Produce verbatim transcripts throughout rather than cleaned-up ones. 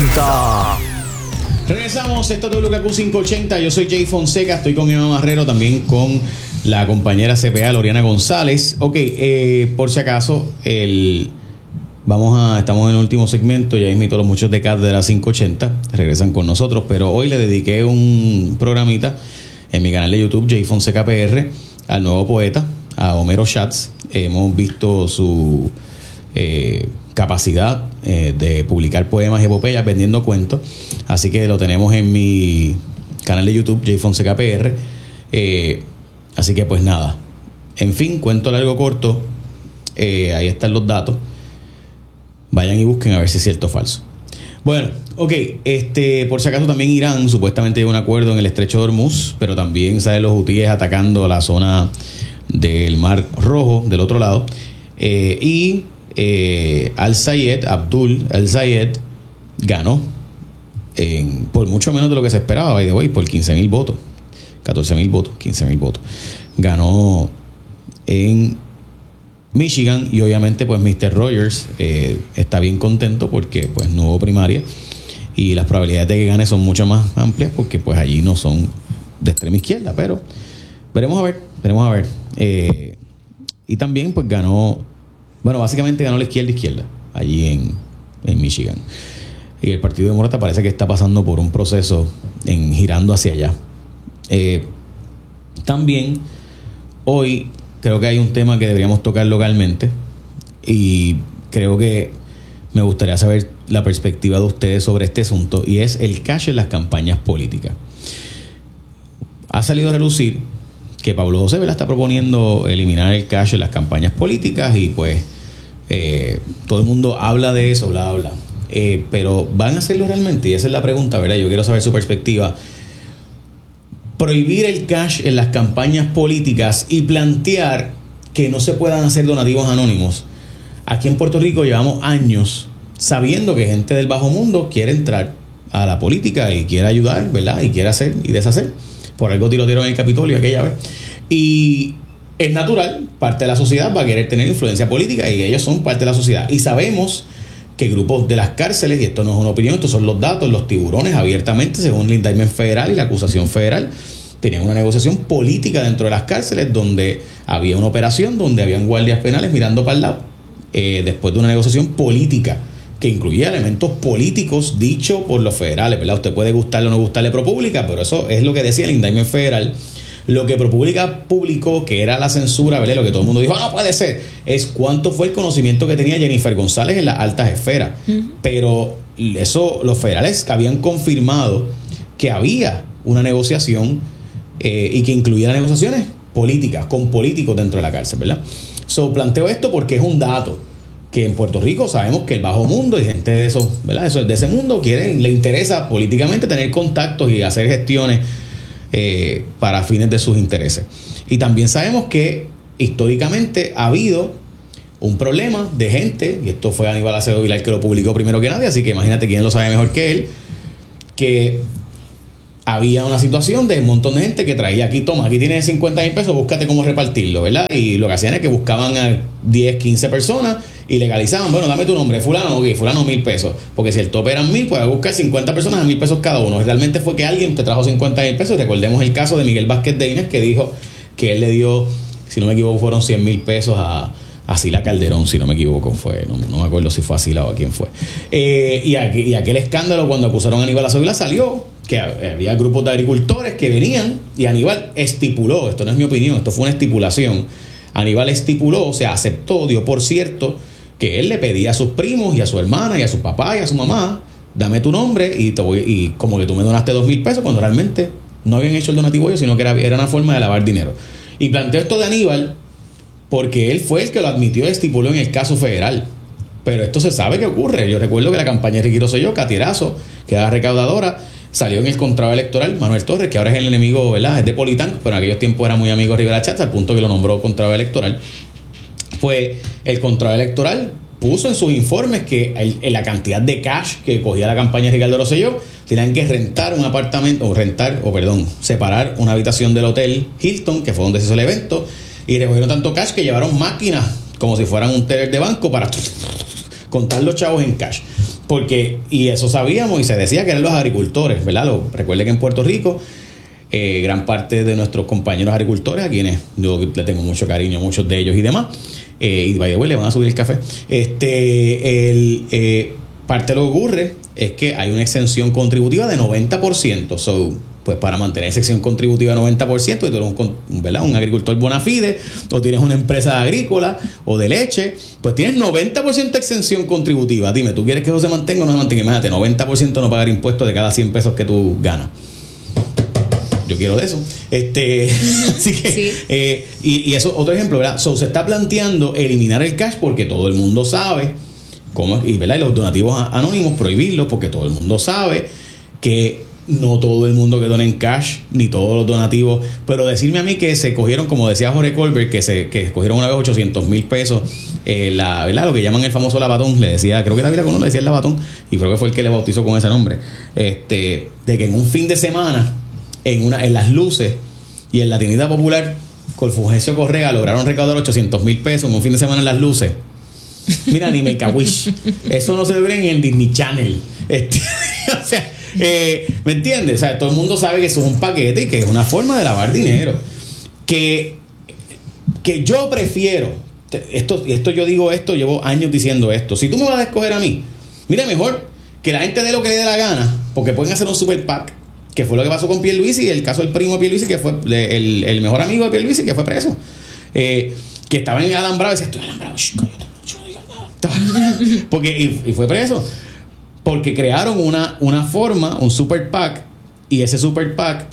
ochenta. Regresamos, esto es W K Q quinientos ochenta. Yo soy Jay Fonseca, estoy con Emma Marrero, también con la compañera C P A Loriana González. Ok, eh, por si acaso, el, vamos a, estamos en el último segmento. Ya invito a los muchos de Cátedra quinientos ochenta, regresan con nosotros, pero hoy le dediqué un programita en mi canal de YouTube, Jay Fonseca P R, al nuevo poeta, a Homero Schatz. Hemos visto su eh, capacidad eh, de publicar poemas y epopeyas vendiendo cuentos, así que lo tenemos en mi canal de YouTube, Jay Fonseca P R. Eh, así que pues nada, en fin, cuento largo corto, eh, ahí están los datos, vayan y busquen a ver si es cierto o falso. Bueno, ok, este, por si acaso también Irán supuestamente hay un acuerdo en el estrecho de Hormuz, pero también salen los hutíes atacando la zona del Mar Rojo del otro lado, eh, y eh, Al-Sayed, Abdul Al-Sayed ganó en, por mucho menos de lo que se esperaba, by the way, por quince mil votos, catorce mil votos, quince mil votos, ganó en Michigan, y obviamente pues mister Rogers eh, está bien contento porque pues no hubo primaria y las probabilidades de que gane son mucho más amplias porque pues allí no son de extrema izquierda, pero veremos a ver, veremos a ver. Eh, y también pues ganó, bueno, básicamente ganó la izquierda izquierda allí en, en Michigan. Y el Partido Demócrata parece que está pasando por un proceso en girando hacia allá. Eh, también hoy creo que hay un tema que deberíamos tocar localmente y creo que me gustaría saber la perspectiva de ustedes sobre este asunto, y es el cash en las campañas políticas. Ha salido a relucir que Pablo José Vela está proponiendo eliminar el cash en las campañas políticas y pues eh, todo el mundo habla de eso, bla, bla. Eh, pero ¿van a hacerlo realmente? Y esa es la pregunta, ¿verdad? Yo quiero saber su perspectiva. Prohibir el cash en las campañas políticas y plantear que no se puedan hacer donativos anónimos. Aquí en Puerto Rico llevamos años sabiendo que gente del bajo mundo quiere entrar a la política y quiere ayudar, ¿verdad? Y quiere hacer y deshacer. Por algo tirotearon en el Capitolio aquella vez. Y es natural, parte de la sociedad va a querer tener influencia política y ellos son parte de la sociedad. Y sabemos que grupos de las cárceles, y esto no es una opinión, estos son los datos, los tiburones abiertamente, según el indictment federal y la acusación federal, tenían una negociación política dentro de las cárceles donde había una operación, donde habían guardias penales mirando para el lado, eh, después de una negociación política que incluía elementos políticos dichos por los federales, ¿verdad? Usted puede gustarle o no gustarle ProPublica, pero eso es lo que decía el indictment federal. Lo que ProPublica publicó, que era la censura, ¿verdad? Lo que todo el mundo dijo, no puede ser, es cuánto fue el conocimiento que tenía Jennifer González en las altas esferas. Uh-huh. Pero eso, los federales habían confirmado que había una negociación eh, y que incluía las negociaciones políticas, con políticos dentro de la cárcel, ¿verdad? So, planteo esto porque es un dato que en Puerto Rico sabemos que el bajo mundo y gente de eso, ¿verdad? Eso, de ese mundo quieren, le interesa políticamente tener contactos y hacer gestiones eh, para fines de sus intereses. Y también sabemos que históricamente ha habido un problema de gente, y esto fue Aníbal Acevedo Vilar que lo publicó primero que nadie, así que imagínate quién lo sabe mejor que él, que había una situación de un montón de gente que traía aquí, toma, aquí tienes cincuenta mil pesos, búscate cómo repartirlo, ¿verdad? Y lo que hacían es que buscaban a diez, quince personas y legalizaban, bueno, dame tu nombre, fulano, ok, fulano mil pesos, porque si el tope eran mil, pues buscar cincuenta personas a mil pesos cada uno. Realmente fue que alguien te trajo cincuenta mil pesos. Recordemos el caso de Miguel Vázquez de Inés, que dijo que él le dio, si no me equivoco, fueron cien mil pesos a a Sila Calderón, si no me equivoco, fue, no, no me acuerdo si fue a Sila o a quién fue. Eh, y, aquí, y aquel escándalo cuando acusaron a Aníbal Acevedo salió que había grupos de agricultores que venían y Aníbal estipuló, esto no es mi opinión, esto fue una estipulación, Aníbal estipuló, o sea, aceptó, dio por cierto que él le pedía a sus primos y a su hermana y a su papá y a su mamá, dame tu nombre y, te voy, y como que tú me donaste dos mil pesos cuando realmente no habían hecho el donativo ellos, sino que era, era una forma de lavar dinero. Y planteó esto de Aníbal porque él fue el que lo admitió y estipuló en el caso federal. Pero esto se sabe que ocurre. Yo recuerdo que la campaña de Ricky Rosselló, Catierazo, que era recaudadora, salió en el contrato electoral Manuel Torres, que ahora es el enemigo, ¿verdad? Es de Politán, pero en aquellos tiempos era muy amigo de Rivera Chatz, al punto que lo nombró contrato electoral. Pues el contrato electoral puso en sus informes que el, en la cantidad de cash que cogía la campaña de Ricardo Rosselló, tenían que rentar un apartamento, o rentar, o perdón, separar una habitación del hotel Hilton, que fue donde se hizo el evento, y recogieron tanto cash que llevaron máquinas como si fueran un teller de banco para contar los chavos en cash. Porque, y eso sabíamos y se decía que eran los agricultores, ¿verdad? Lo, recuerde que en Puerto Rico, eh, gran parte de nuestros compañeros agricultores, a quienes yo le tengo mucho cariño, muchos de ellos y demás, eh, y by the way, le van a subir el café. Este, el, eh, parte de lo que ocurre es que hay una exención contributiva de noventa por ciento. So, pues para mantener esa exención contributiva de noventa por ciento, y tú eres un, ¿verdad? un agricultor bona fide, o tienes una empresa agrícola o de leche, pues tienes noventa por ciento de exención contributiva. Dime, ¿tú quieres que eso se mantenga o no se mantenga? Imagínate, noventa por ciento no pagar impuestos de cada cien pesos que tú ganas. Yo quiero de eso. Este, así que, sí. eh, y, y eso, otro ejemplo, ¿verdad? So, se está planteando eliminar el cash porque todo el mundo sabe cómo, y, ¿verdad? Y los donativos anónimos, prohibirlos porque todo el mundo sabe que no todo el mundo que dona en cash, ni todos los donativos, pero decirme a mí que se cogieron, como decía Jorge Colbert, que se que cogieron una vez ochocientos mil pesos, eh, la, ¿verdad? Lo que llaman el famoso lavatón, le decía, creo que David Colón le decía el lavatón, y creo que fue el que le bautizó con ese nombre, este, de que en un fin de semana, en una en las luces y en la tiendita popular, con Fulgencio Correa lograron recaudar ochocientos mil pesos en un fin de semana en las luces. Mira, ni Make a Wish. Eso no se ve en el Disney Channel. Este, o sea, Eh, ¿me entiendes? O sea, todo el mundo sabe que eso es un paquete y que es una forma de lavar dinero. Que, que yo prefiero, esto, esto yo digo esto, llevo años diciendo esto. Si tú me vas a escoger a mí, mira, mejor que la gente dé lo que le dé la gana, porque pueden hacer un super PAC, que fue lo que pasó con Pierluisi, y el caso del primo de Pierluisi, que fue el, el mejor amigo de Pierluisi, que fue preso, eh, que estaba en Adam Bravo y decía, estoy Adam Bravo, shh, cállate, no digas nada. Porque, y, y fue preso. Porque crearon una, una forma, un super PAC, y ese super PAC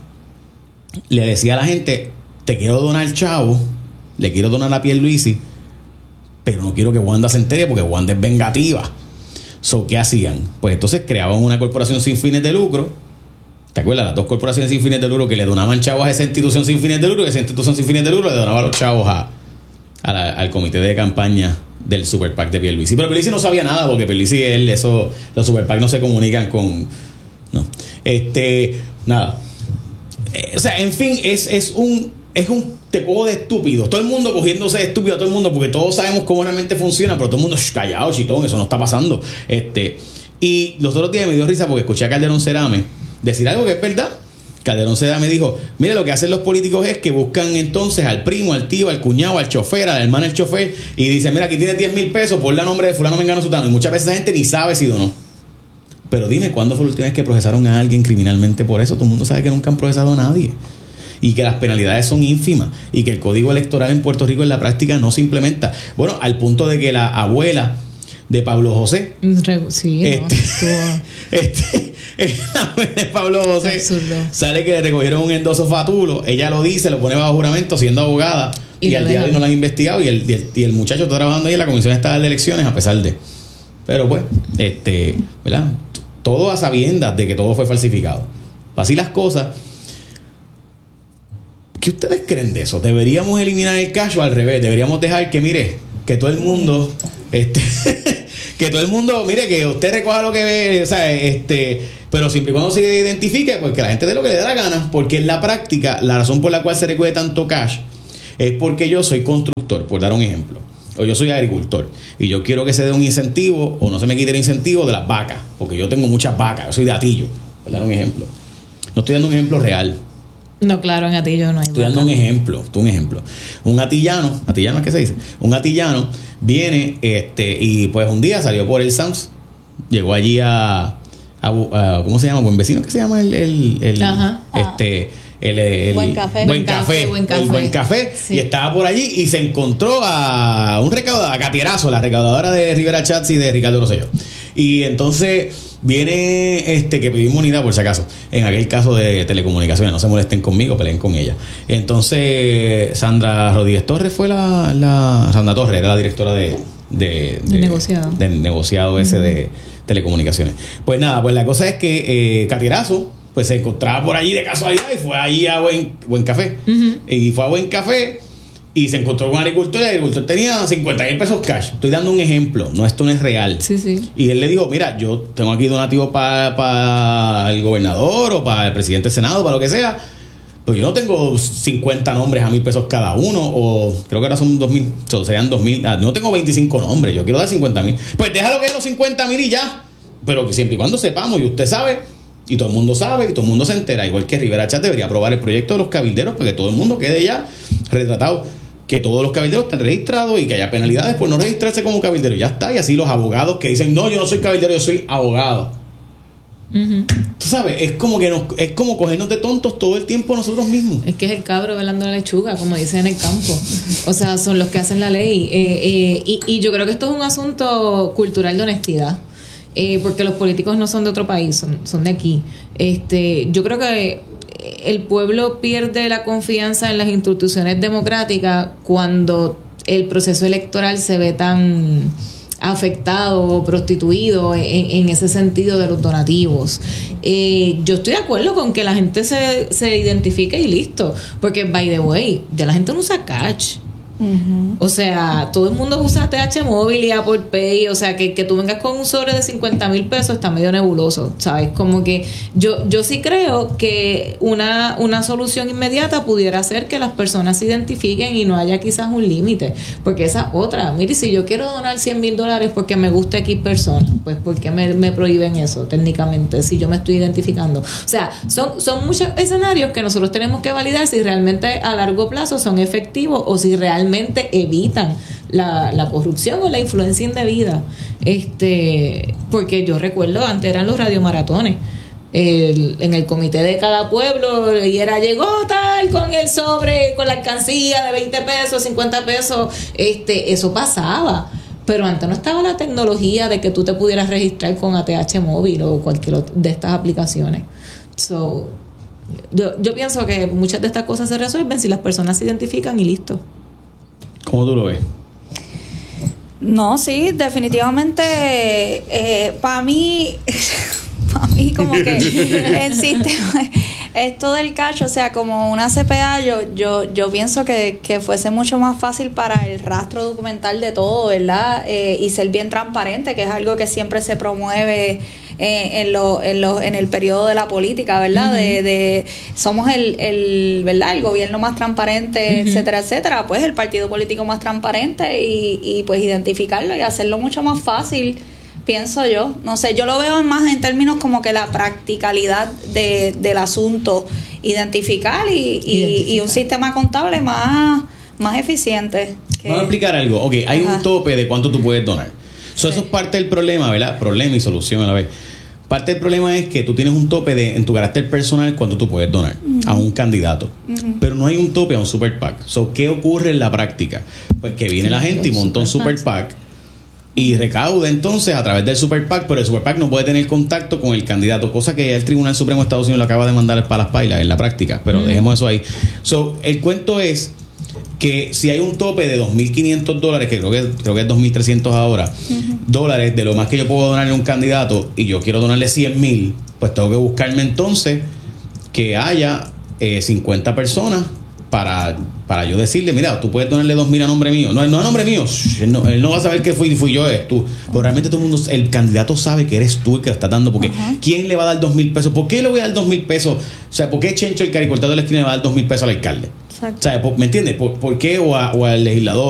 le decía a la gente, te quiero donar chavo, le quiero donar a Pierluisi, pero no quiero que Wanda se entere porque Wanda es vengativa. So, ¿qué hacían? Pues entonces creaban una corporación sin fines de lucro. ¿Te acuerdas? Las dos corporaciones sin fines de lucro que le donaban chavos a esa institución sin fines de lucro, y esa institución sin fines de lucro le donaba los chavos a, a la, al comité de campaña del Super PAC de Pierluisi. Pero Pierluisi no sabía nada porque Pierluisi, él, eso, los Super PAC no se comunican con... No. Este, nada. Eh, o sea, en fin, es, es un es un tepo de estúpidos. Todo el mundo cogiéndose de estúpido a todo el mundo porque todos sabemos cómo realmente funciona, pero todo el mundo, shh, callado, chitón, eso no está pasando. Este, y los otros días me dio risa porque escuché a Calderón Cerame decir algo que es verdad. Calderón Cerame dijo, mira, lo que hacen los políticos es que buscan entonces al primo, al tío, al cuñado, al chofer, al hermano del chofer, y dicen, mira, aquí tienes diez mil pesos, ponle a nombre de fulano, mengano, sutano. Y muchas veces la gente ni sabe si donó. Pero dime, ¿cuándo fue la última vez que procesaron a alguien criminalmente por eso? Todo el mundo sabe que nunca han procesado a nadie. Y que las penalidades son ínfimas. Y que el código electoral en Puerto Rico en la práctica no se implementa. Bueno, al punto de que la abuela de Pablo José. Sí, este, no, este, la abuela de Pablo José absurdo. Sale que le recogieron un endoso fatulo. Ella lo dice, lo pone bajo juramento siendo abogada. Y, y al día de hoy no la han investigado. Y el, y, el, y el muchacho está trabajando ahí en la Comisión Estatal de Elecciones a pesar de. Pero pues, este, ¿verdad? Todo a sabiendas de que todo fue falsificado. Así las cosas. ¿Qué ustedes creen de eso? ¿Deberíamos eliminar el cash o al revés? Deberíamos dejar que, mire, que todo el mundo, este, que todo el mundo, mire, que usted recoja lo que ve, o sea, este, pero siempre y cuando se identifique, pues que la gente dé lo que le dé la gana, porque en la práctica, la razón por la cual se recoge tanto cash es porque yo soy constructor, por dar un ejemplo, o yo soy agricultor, y yo quiero que se dé un incentivo, o no se me quite el incentivo de las vacas, porque yo tengo muchas vacas, yo soy de Atillo, por dar un ejemplo. No estoy dando un ejemplo real. No, claro, en Atillo no hay. Estoy dando un ejemplo, un ejemplo. Un atillano, atillano es que se dice, un atillano viene, este, y pues un día salió por el Sams, llegó allí a, a, a ¿cómo se llama? Buen Vecino, ¿qué se llama el, el, el Ajá. este, el, el Buen Café. Buen Café, Buen Café. el Buen Café, Sí. y estaba por allí y se encontró a un recaudador, a Catierazo, la recaudadora de Rivera Chats y de Ricardo Rosselló. Y entonces viene este que pedimos unidad por si acaso, en aquel caso de telecomunicaciones, no se molesten conmigo, peleen con ella. Entonces Sandra Rodríguez Torres fue la, la Sandra Torres era la directora de de, de, de negociado del negociado ese uh-huh. de telecomunicaciones. Pues nada, pues la cosa es que eh, Catierazo pues se encontraba por allí de casualidad y fue allí a Buen, Buen Café uh-huh. y fue a Buen Café y se encontró con un agricultor y el agricultor tenía cincuenta mil pesos cash. Estoy dando un ejemplo, no, esto no es real. Sí, sí. Y él le dijo, mira, yo tengo aquí donativo para pa el gobernador o para el presidente del Senado, para lo que sea, Pues yo no tengo cincuenta nombres a mil pesos cada uno, o creo que ahora son dos mil, o serían dos mil. Ah, no tengo veinticinco nombres, yo quiero dar cincuenta mil. Pues déjalo que es los cincuenta mil y ya. Pero que siempre y cuando sepamos, y usted sabe, y todo el mundo sabe, y todo el mundo se entera, igual que Rivera Chat debería aprobar el proyecto de los cabilderos para que todo el mundo quede ya retratado, que todos los cabilderos estén registrados y que haya penalidades por no registrarse como cabildero. Ya está, y así los abogados que dicen, no, yo no soy cabildero, yo soy abogado. Uh-huh. Tú sabes, es como que nos, es como cogernos de tontos todo el tiempo nosotros mismos. Es que es el cabro velando la lechuga, como dicen en el campo. O sea, son los que hacen la ley. Eh, eh, y, y yo creo que esto es un asunto cultural de honestidad. Eh, porque los políticos no son de otro país, son, son de aquí. Este, yo creo que el pueblo pierde la confianza en las instituciones democráticas cuando el proceso electoral se ve tan afectado o prostituido en, en ese sentido de los donativos. Eh, yo estoy de acuerdo con que la gente se, se identifique y listo, porque by the way, ya la gente no usa cash. Uh-huh. O sea, todo el mundo usa T H móvil y Apple Pay. O sea, que, que tú vengas con un sobre de cincuenta mil pesos está medio nebuloso, ¿sabes? Como que yo, yo sí creo que una, una solución inmediata pudiera ser que las personas se identifiquen y no haya quizás un límite. Porque esa otra, mire, si yo quiero donar cien mil dólares porque me gusta X persona, pues ¿por qué me, me prohíben eso técnicamente si yo me estoy identificando? O sea, son, son muchos escenarios que nosotros tenemos que validar si realmente a largo plazo son efectivos o si realmente evitan la, la corrupción o la influencia indebida. Este, porque yo recuerdo, antes eran los radiomaratones. El, en el comité de cada pueblo y era llegó tal con el sobre, con la alcancía de veinte pesos, cincuenta pesos. Este, eso pasaba. Pero antes no estaba la tecnología de que tú te pudieras registrar con A T H móvil o cualquier otra de estas aplicaciones. So, yo, yo pienso que muchas de estas cosas se resuelven si las personas se identifican y listo. ¿Cómo tú lo ves? No, sí, definitivamente eh, para mí, para mí como que el sistema, esto del cash, o sea, como una C P A, yo yo yo pienso que, que fuese mucho más fácil para el rastro documental de todo, ¿verdad? Eh, y ser bien transparente, que es algo que siempre se promueve Eh, en lo, en lo, en el periodo de la política, ¿verdad? Uh-huh. De, de somos el, el, ¿verdad? El gobierno más transparente, uh-huh. etcétera, etcétera. Pues el partido político más transparente y, y pues identificarlo y hacerlo mucho más fácil, pienso yo. No sé, yo lo veo más en términos como que la practicalidad de, del asunto, identificar y, y, identificar. y un sistema contable más, más eficiente. Que... Vamos a explicar algo. Ok, hay Ajá. un tope de cuánto tú puedes donar. So, sí. Eso es parte del problema, ¿verdad? Problema y solución a la vez. Parte del problema es que tú tienes un tope de, en tu carácter personal cuánto tú puedes donar uh-huh. a un candidato. Uh-huh. Pero no hay un tope a un super PAC. So, ¿qué ocurre en la práctica? Pues que viene sí, la gente y monta un super PAC y recauda entonces a través del super PAC, pero el super PAC no puede tener contacto con el candidato, cosa que el Tribunal Supremo de Estados Unidos lo acaba de mandar para las pailas en la práctica. Pero uh-huh. dejemos eso ahí. So, el cuento es que si hay un tope de dos mil quinientos dólares, que creo que, creo que es dos mil trescientos ahora, uh-huh. dólares de lo más que yo puedo donarle a un candidato y yo quiero donarle cien mil, pues tengo que buscarme entonces que haya eh, cincuenta personas para, para yo decirle, mira, tú puedes donarle dos mil a nombre mío. No, no a nombre mío, él no, él no va a saber que fui, fui yo, es tú. Pero realmente todo el mundo, el candidato sabe que eres tú el que lo está dando, porque uh-huh. ¿quién le va a dar dos mil pesos? ¿Por qué le voy a dar dos mil pesos? O sea, ¿por qué Chencho, el caricortado de la esquina, le va a dar dos mil pesos al alcalde? Exacto. O sea, ¿me entiendes? ¿Por, por qué? O, a, o al legislador